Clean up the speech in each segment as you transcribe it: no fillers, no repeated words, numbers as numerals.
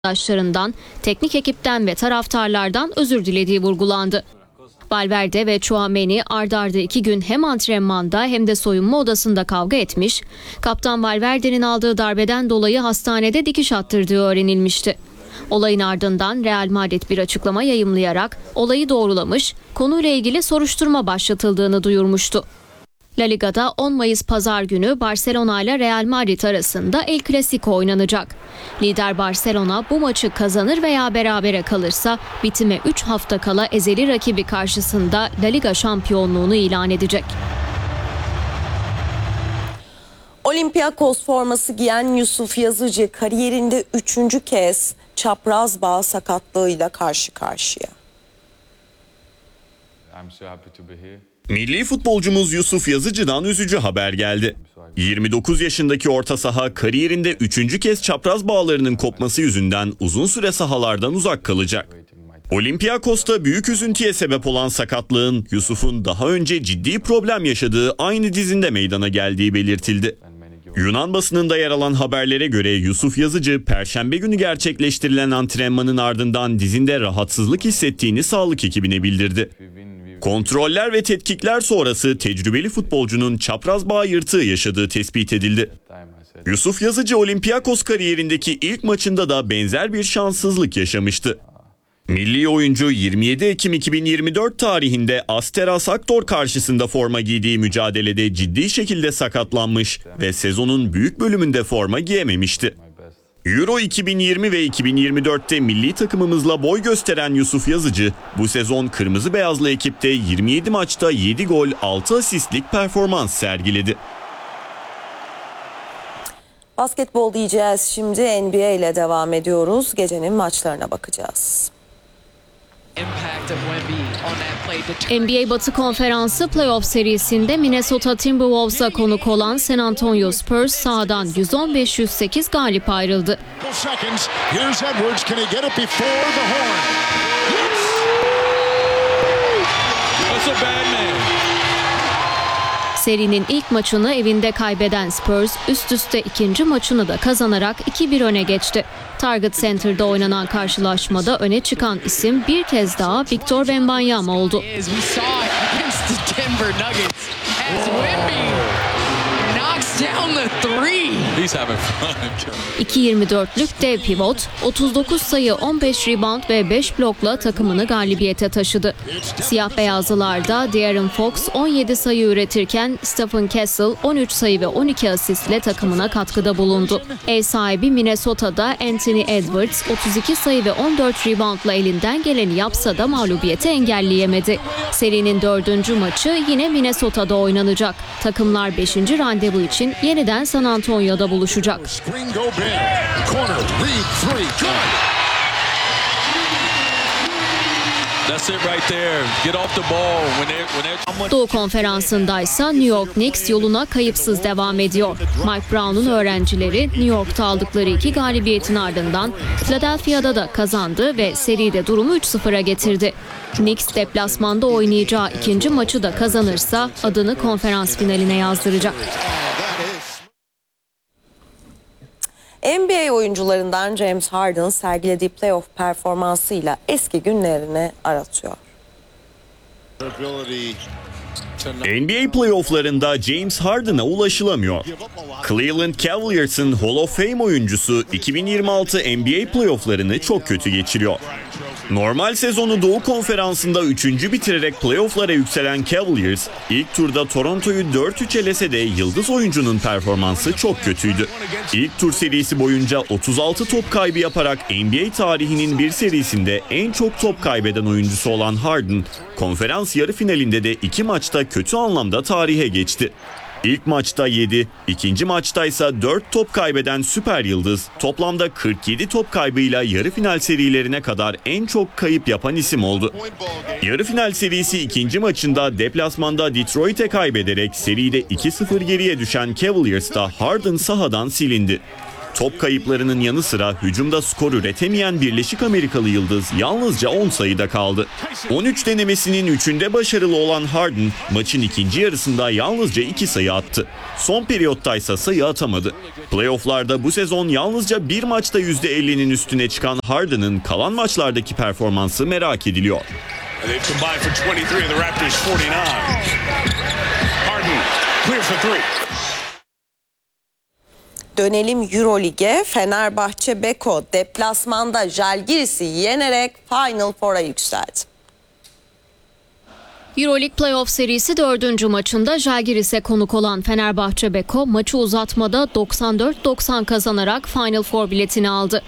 arkadaşlarından, teknik ekipten ve taraftarlardan özür dilediği vurgulandı. Valverde ve Tchouaméni ard arda 2 gün hem antrenmanda hem de soyunma odasında kavga etmiş, kaptan Valverde'nin aldığı darbeden dolayı hastanede dikiş attırdığı öğrenilmişti. Olayın ardından Real Madrid bir açıklama yayımlayarak olayı doğrulamış, konuyla ilgili soruşturma başlatıldığını duyurmuştu. La Liga'da 10 Mayıs Pazar günü Barcelona ile Real Madrid arasında El Clasico oynanacak. Lider Barcelona bu maçı kazanır veya berabere kalırsa bitime 3 hafta kala ezeli rakibi karşısında La Liga şampiyonluğunu ilan edecek. Olympiakos forması giyen Yusuf Yazıcı kariyerinde 3. kez çapraz bağ sakatlığıyla karşı karşıya. Milli futbolcumuz Yusuf Yazıcı'dan üzücü haber geldi. 29 yaşındaki orta saha kariyerinde 3. kez çapraz bağlarının kopması yüzünden uzun süre sahalardan uzak kalacak. Olympiakos'ta büyük üzüntüye sebep olan sakatlığın Yusuf'un daha önce ciddi problem yaşadığı aynı dizinde meydana geldiği belirtildi. Yunan basınında yer alan haberlere göre Yusuf Yazıcı, Perşembe günü gerçekleştirilen antrenmanın ardından dizinde rahatsızlık hissettiğini sağlık ekibine bildirdi. Kontroller ve tetkikler sonrası tecrübeli futbolcunun çapraz bağ yırtığı yaşadığı tespit edildi. Yusuf Yazıcı Olympiakos kariyerindeki ilk maçında da benzer bir şanssızlık yaşamıştı. Milli oyuncu 27 Ekim 2024 tarihinde Asteras Aktor karşısında forma giydiği mücadelede ciddi şekilde sakatlanmış ve sezonun büyük bölümünde forma giyememişti. Euro 2020 ve 2024'te milli takımımızla boy gösteren Yusuf Yazıcı, bu sezon kırmızı beyazlı ekipte 27 maçta 7 gol 6 asistlik performans sergiledi. Basketbol diyeceğiz, şimdi NBA ile devam ediyoruz. Gecenin maçlarına bakacağız. NBA Batı Konferansı Playoff serisinde Minnesota Timberwolves'a konuk olan San Antonio Spurs sahadan 115-108 galip ayrıldı. Serinin ilk maçını evinde kaybeden Spurs üst üste ikinci maçını da kazanarak 2-1 öne geçti. Target Center'da oynanan karşılaşmada öne çıkan isim bir kez daha Victor Wembanyama oldu. 2.24'lük dev pivot 39 sayı, 15 rebound ve 5 blokla takımını galibiyete taşıdı. Siyah beyazlılarda De'Aaron Fox 17 sayı üretirken Stephen Castle 13 sayı ve 12 asistle takımına katkıda bulundu. Ev sahibi Minnesota'da Anthony Edwards 32 sayı ve 14 reboundla elinden geleni yapsa da mağlubiyeti engelleyemedi. Serinin 4. maçı yine Minnesota'da oynanacak. Takımlar 5. randevu için yeniden San Antonio'da buluşacak. Doğu Konferansı'ndaysa New York Knicks yoluna kayıpsız devam ediyor. Mike Brown'un öğrencileri New York'ta aldıkları 2 galibiyetin ardından Philadelphia'da da kazandı ve seride durumu 3-0'a getirdi. Knicks deplasmanda oynayacağı ikinci maçı da kazanırsa adını konferans finaline yazdıracak. NBA oyuncularından James Harden sergilediği playoff performansıyla eski günlerini aratıyor. NBA playofflarında James Harden'a ulaşılamıyor. Cleveland Cavaliers'ın Hall of Fame oyuncusu 2026 NBA playofflarını çok kötü geçiriyor. Normal sezonu Doğu Konferansı'nda 3. bitirerek playofflara yükselen Cavaliers, ilk turda Toronto'yu 4-3 elese de yıldız oyuncunun performansı çok kötüydü. İlk tur serisi boyunca 36 top kaybı yaparak NBA tarihinin bir serisinde en çok top kaybeden oyuncusu olan Harden, konferans yarı finalinde de 2 maçta kötü anlamda tarihe geçti. İlk maçta 7, ikinci maçtaysa 4 top kaybeden süper yıldız, toplamda 47 top kaybıyla yarı final serilerine kadar en çok kayıp yapan isim oldu. Yarı final serisi ikinci maçında deplasmanda Detroit'e kaybederek seride 2-0 geriye düşen Cavaliers'ta Harden sahadan silindi. Top kayıplarının yanı sıra hücumda skor üretemeyen Birleşik Amerikalı yıldız yalnızca 10 sayıda kaldı. 13 denemesinin 3'ünde başarılı olan Harden maçın ikinci yarısında yalnızca 2 sayı attı. Son periyottaysa sayı atamadı. Playoff'larda bu sezon yalnızca bir maçta %50'nin üstüne çıkan Harden'ın kalan maçlardaki performansı merak ediliyor. Dönelim Eurolig'e. Fenerbahçe Beko deplasmanda Žalgiris'i yenerek Final Four'a yükseldi. Euroleague Playoff serisi 4. maçında Žalgiris'e konuk olan Fenerbahçe Beko maçı uzatmada 94-90 kazanarak Final Four biletini aldı.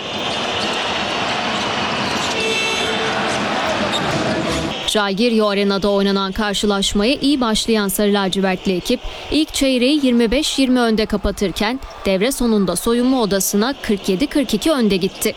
Žalgiris Arena'da oynanan karşılaşmaya iyi başlayan Sarı Lacivertli ekip ilk çeyreği 25-20 önde kapatırken devre sonunda soyunma odasına 47-42 önde gitti.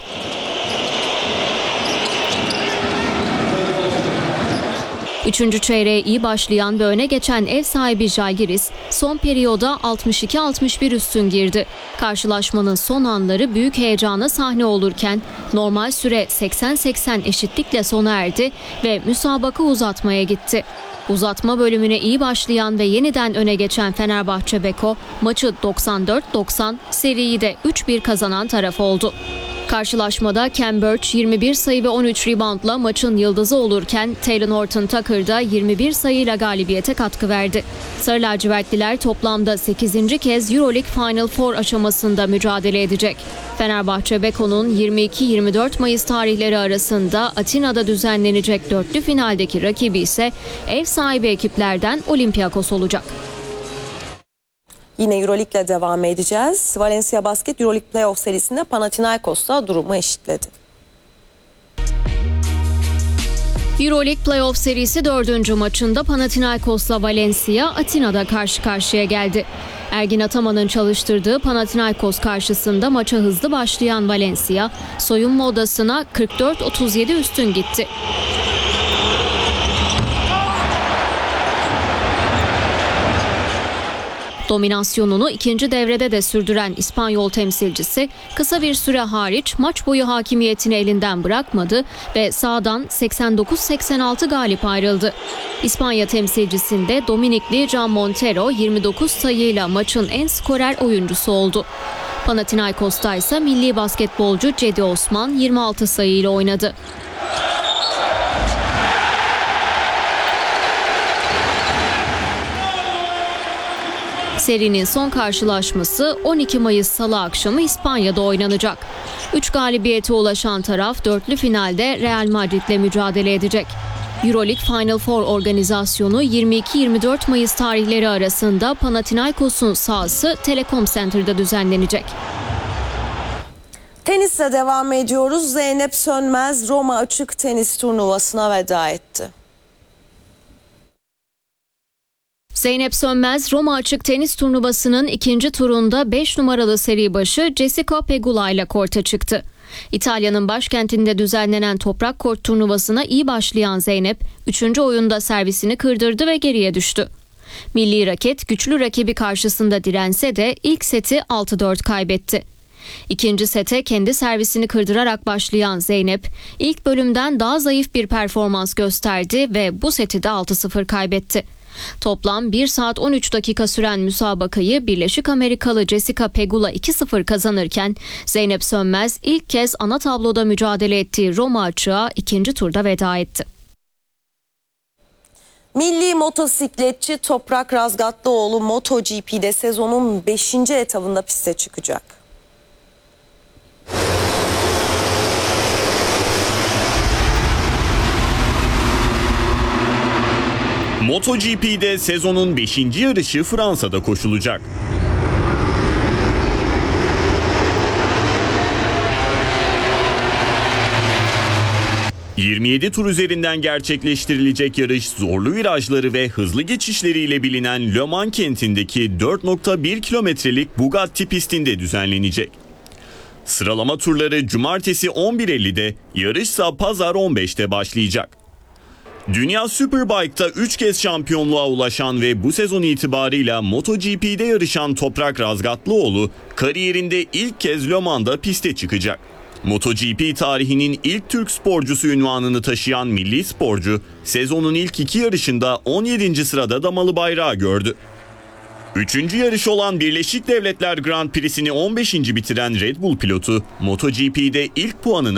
Üçüncü çeyreğe iyi başlayan ve öne geçen ev sahibi Žalgiris son periyoda 62-61 üstün girdi. Karşılaşmanın son anları büyük heyecana sahne olurken normal süre 80-80 eşitlikle sona erdi ve müsabaka uzatmaya gitti. Uzatma bölümüne iyi başlayan ve yeniden öne geçen Fenerbahçe Beko maçı 94-90, seriyi de 3-1 kazanan taraf oldu. Karşılaşmada Kem Birch 21 sayı ve 13 reboundla maçın yıldızı olurken Talen Horton-Tucker da 21 sayıyla galibiyete katkı verdi. Sarı lacivertliler toplamda 8. kez Euroleague Final Four aşamasında mücadele edecek. Fenerbahçe Beko'nun 22-24 Mayıs tarihleri arasında Atina'da düzenlenecek dörtlü finaldeki rakibi ise ev sahibi ekiplerden Olympiakos olacak. Yine Euroleague'le devam edeceğiz. Valencia Basket Euroleague Playoff serisinde Panathinaikos'la durumu eşitledi. Euroleague Playoff serisi 4. maçında Panathinaikos'la Valencia Atina'da karşı karşıya geldi. Ergin Ataman'ın çalıştırdığı Panathinaikos karşısında maça hızlı başlayan Valencia soyunma odasına 44-37 üstün gitti. Dominasyonunu ikinci devrede de sürdüren İspanyol temsilcisi kısa bir süre hariç maç boyu hakimiyetini elinden bırakmadı ve sahadan 89-86 galip ayrıldı. İspanya temsilcisinde Dominikli Can Montero 29 sayıyla maçın en skorer oyuncusu oldu. Panathinaikos'ta ise milli basketbolcu Cedi Osman 26 sayıyla oynadı. Serinin son karşılaşması 12 Mayıs Salı akşamı İspanya'da oynanacak. 3 galibiyete ulaşan taraf dörtlü finalde Real Madrid'le mücadele edecek. Euroleague Final Four organizasyonu 22-24 Mayıs tarihleri arasında Panathinaikos'un sahası Telekom Center'da düzenlenecek. Tenisle devam ediyoruz. Zeynep Sönmez Roma Açık Tenis Turnuvası'na veda etti. Zeynep Sönmez Roma Açık Tenis Turnuvası'nın ikinci turunda 5 numaralı seri başı Jessica Pegula ile korta çıktı. İtalya'nın başkentinde düzenlenen toprak kort turnuvasına iyi başlayan Zeynep, 3. oyunda servisini kırdırdı ve geriye düştü. Milli raket güçlü rakibi karşısında dirense de ilk seti 6-4 kaybetti. İkinci sete kendi servisini kırdırarak başlayan Zeynep, ilk bölümden daha zayıf bir performans gösterdi ve bu seti de 6-0 kaybetti. Toplam 1 saat 13 dakika süren müsabakayı Birleşik Amerikalı Jessica Pegula 2-0 kazanırken Zeynep Sönmez ilk kez ana tabloda mücadele ettiği Roma Açık'a ikinci turda veda etti. Milli motosikletçi Toprak Razgatlıoğlu MotoGP'de sezonun 5. etabında piste çıkacak. MotoGP'de sezonun 5. yarışı Fransa'da koşulacak. ...27 tur üzerinden gerçekleştirilecek yarış zorlu virajları ve hızlı geçişleriyle bilinen Le Mans kentindeki 4.1 kilometrelik Bugatti pistinde düzenlenecek. Sıralama turları cumartesi 11.50'de, yarışsa pazar 15'te başlayacak. Dünya Superbike'da 3 kez şampiyonluğa ulaşan ve bu sezon itibarıyla MotoGP'de yarışan Toprak Razgatlıoğlu kariyerinde ilk kez Le Mans'da piste çıkacak. MotoGP tarihinin ilk Türk sporcusu unvanını taşıyan milli sporcu sezonun ilk 2 yarışında 17. sırada damalı bayrağı gördü. Üçüncü yarış olan Birleşik Devletler Grand Prix'sini 15. bitiren Red Bull pilotu MotoGP'de ilk puanını